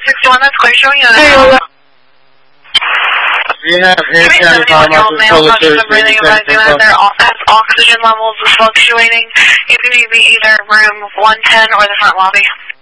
61, that's clear. Showing you Hey, the do you have air county mile breathing advising their oxygen levels is fluctuating. You can be either room 110 or the front lobby.